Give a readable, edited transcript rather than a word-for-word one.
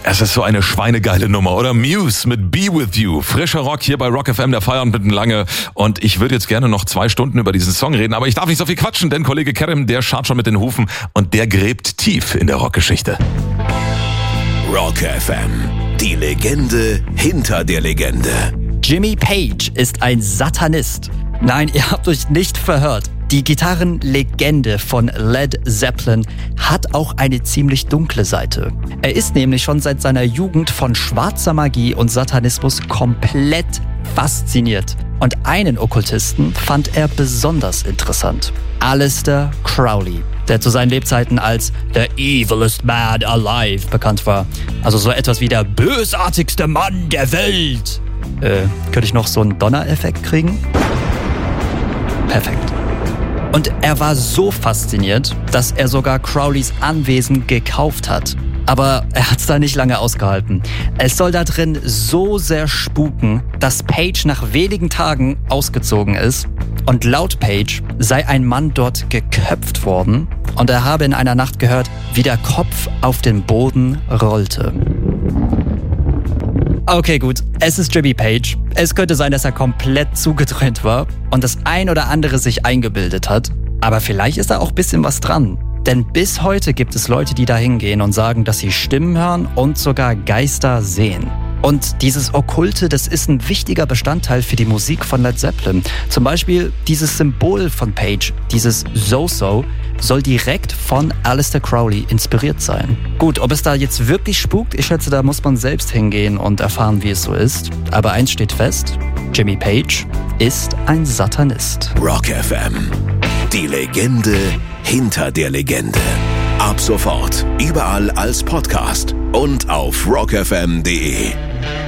Es ist so eine schweinegeile Nummer, oder? Muse mit Be With You. Frischer Rock hier bei Rock FM, der Feierabend mitten lange. Und ich würde jetzt gerne noch 2 Stunden über diesen Song reden, aber ich darf nicht so viel quatschen, denn Kollege Kerem, der scharrt schon mit den Hufen und der gräbt tief in der Rockgeschichte. Rock FM, die Legende hinter der Legende. Jimmy Page ist ein Satanist. Nein, ihr habt euch nicht verhört. Die Gitarrenlegende von Led Zeppelin hat auch eine ziemlich dunkle Seite. Er ist nämlich schon seit seiner Jugend von schwarzer Magie und Satanismus komplett fasziniert. Und einen Okkultisten fand er besonders interessant. Aleister Crowley, der zu seinen Lebzeiten als The Evilest Man Alive bekannt war. Also so etwas wie der bösartigste Mann der Welt. Könnte ich noch so einen Donnereffekt kriegen? Perfekt. Und er war so fasziniert, dass er sogar Crowleys Anwesen gekauft hat. Aber er hat es da nicht lange ausgehalten. Es soll da drin so sehr spuken, dass Page nach wenigen Tagen ausgezogen ist. Und laut Page sei ein Mann dort geköpft worden und er habe in einer Nacht gehört, wie der Kopf auf den Boden rollte. Okay, gut, es ist Jimmy Page. Es könnte sein, dass er komplett zugedreht war und das ein oder andere sich eingebildet hat. Aber vielleicht ist da auch ein bisschen was dran. Denn bis heute gibt es Leute, die da hingehen und sagen, dass sie Stimmen hören und sogar Geister sehen. Und dieses Okkulte, das ist ein wichtiger Bestandteil für die Musik von Led Zeppelin. Zum Beispiel dieses Symbol von Page, dieses So-So, soll direkt von Aleister Crowley inspiriert sein. Gut, ob es da jetzt wirklich spukt, ich schätze, da muss man selbst hingehen und erfahren, wie es so ist. Aber eins steht fest, Jimmy Page ist ein Satanist. Rock FM, die Legende hinter der Legende. Ab sofort überall als Podcast und auf rockfm.de.